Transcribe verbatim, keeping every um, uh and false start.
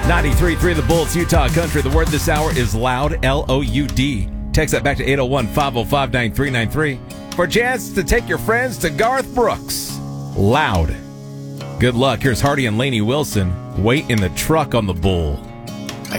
ninety-three point three The Bull, it's Utah Country. The word this hour is loud, L O U D. Text that back to eight oh one, five oh five, nine three nine three for a chance to take your friends to Garth Brooks. Loud. Good luck. Here's Hardy and Lainey Wilson. Wait in the truck on the Bull.